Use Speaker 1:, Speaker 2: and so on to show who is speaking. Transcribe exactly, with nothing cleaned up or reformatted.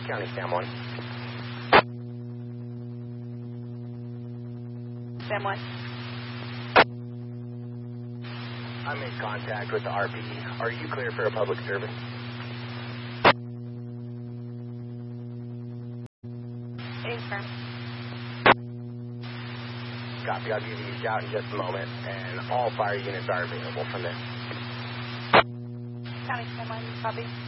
Speaker 1: County Sam one.
Speaker 2: Sam one.
Speaker 1: I made contact with the R P. Are you clear for a public service?
Speaker 2: Affirm.
Speaker 1: Copy. I'll give you a shout in just a moment, and all fire units are available from there.
Speaker 2: County Sam one, copy.